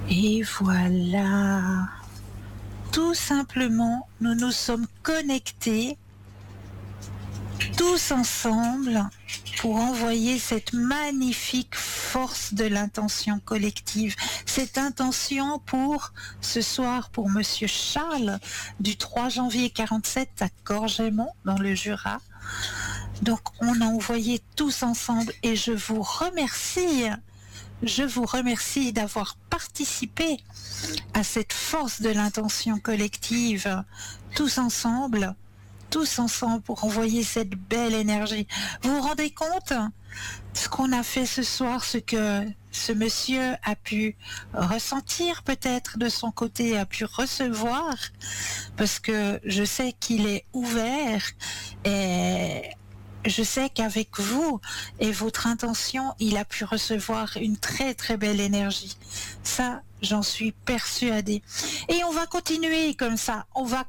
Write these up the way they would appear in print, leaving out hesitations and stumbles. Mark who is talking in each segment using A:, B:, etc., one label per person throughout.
A: Et voilà. Tout simplement, nous nous sommes connectés tous ensemble pour envoyer cette magnifique force de l'intention collective. Cette intention pour ce soir, pour Monsieur Charles, du 3 janvier 47 à Corgémont, dans le Jura. Donc, on a envoyé tous ensemble et je vous remercie. Je vous remercie d'avoir participé à cette force de l'intention collective, tous ensemble pour envoyer cette belle énergie. Vous vous rendez compte ce qu'on a fait ce soir, ce que ce monsieur a pu ressentir peut-être de son côté, a pu recevoir, parce que je sais qu'il est ouvert et je sais qu'avec vous et votre intention, il a pu recevoir une très très belle énergie. Ça, j'en suis persuadée. Et on va continuer comme ça.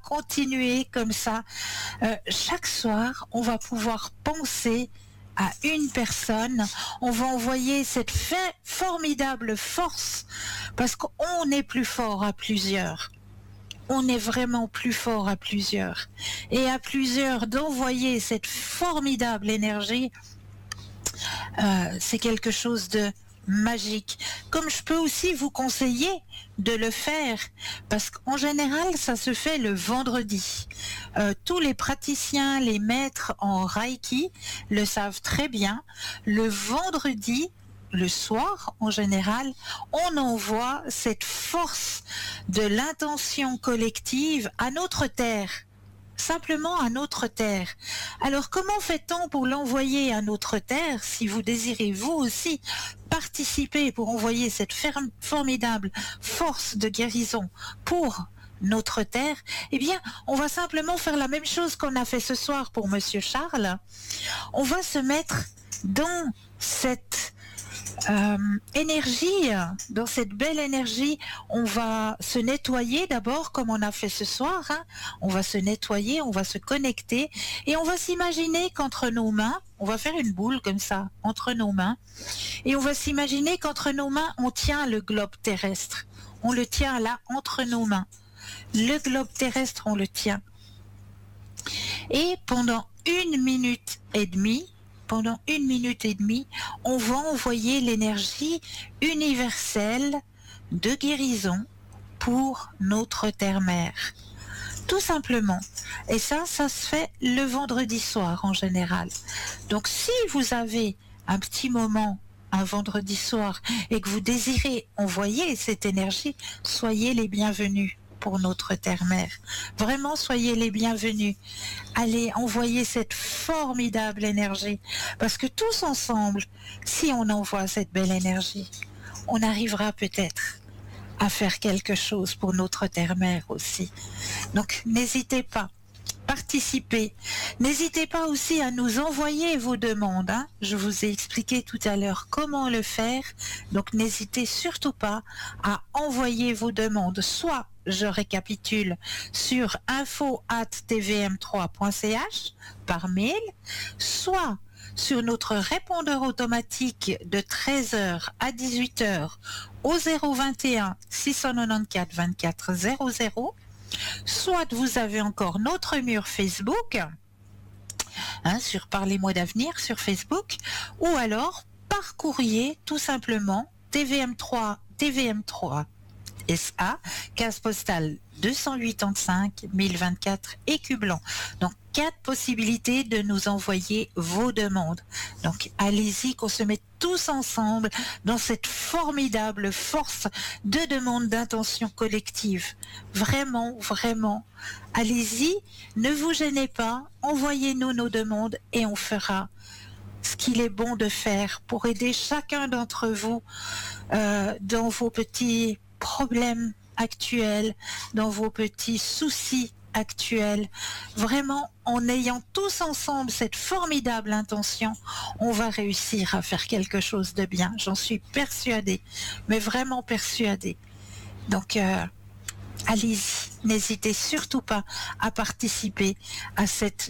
A: Chaque soir, on va pouvoir penser à une personne. On va envoyer cette formidable force parce qu'on est plus fort à plusieurs. On est vraiment plus fort à plusieurs. Et à plusieurs, d'envoyer cette formidable énergie, c'est quelque chose de magique. Comme je peux aussi vous conseiller de le faire, parce qu'en général, ça se fait le vendredi. Tous les praticiens, les maîtres en Reiki le savent très bien. Le vendredi, le soir, en général, on envoie cette force de l'intention collective à notre terre, simplement à notre terre. Alors, comment fait-on pour l'envoyer à notre terre, si vous désirez vous aussi participer pour envoyer cette formidable force de guérison pour notre terre? Eh bien, on va simplement faire la même chose qu'on a fait ce soir pour Monsieur Charles. On va se mettre dans cette énergie, dans cette belle énergie. On va se nettoyer d'abord comme on a fait ce soir, hein. On va se nettoyer, on va se connecter et on va s'imaginer qu'entre nos mains, on va faire une boule comme ça entre nos mains et on va s'imaginer qu'entre nos mains on tient le globe terrestre, on le tient là entre nos mains, le globe terrestre on le tient, et pendant 1 minute et demie, on va envoyer l'énergie universelle de guérison pour notre terre-mère. Tout simplement. Et ça se fait le vendredi soir en général. Donc si vous avez un petit moment un vendredi soir et que vous désirez envoyer cette énergie, soyez les bienvenus pour notre terre-mère. Vraiment, soyez les bienvenus. Allez envoyer cette formidable énergie. Parce que tous ensemble, si on envoie cette belle énergie, on arrivera peut-être à faire quelque chose pour notre terre-mère aussi. Donc, n'hésitez pas. Participez. N'hésitez pas aussi à nous envoyer vos demandes, hein. Je vous ai expliqué tout à l'heure comment le faire. Donc n'hésitez surtout pas à envoyer vos demandes. Soit, je récapitule, sur info@tvm3.ch par mail, soit sur notre répondeur automatique de 13h à 18h au 021 694 24 00. Soit vous avez encore notre mur Facebook, hein, sur Parlez-moi d'avenir sur Facebook, ou alors par courrier tout simplement TVM3 SA, case postale 285 1024 Écublanc. Donc 4 possibilités de nous envoyer vos demandes. Donc allez-y, qu'on se mette tous ensemble dans cette formidable force de demande d'intention collective. Vraiment, vraiment, allez-y, ne vous gênez pas, envoyez-nous nos demandes et on fera ce qu'il est bon de faire pour aider chacun d'entre vous dans vos petits problèmes actuels, dans vos petits soucis actuels. Vraiment, en ayant tous ensemble cette formidable intention, on va réussir à faire quelque chose de bien. J'en suis persuadée, mais vraiment persuadée. Donc, allez-y, n'hésitez surtout pas à participer à cette